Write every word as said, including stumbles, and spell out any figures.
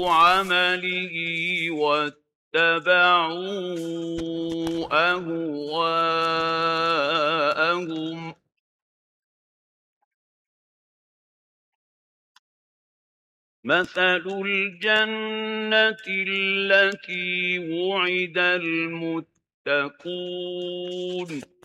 عَمَلِهِ وَاتَّبَعُوا أَهْوَاءَهُمْ ۚ مَثَلُ الْجَنَّةِ الَّتِي وُعِدَ الْمُتَّقُونَ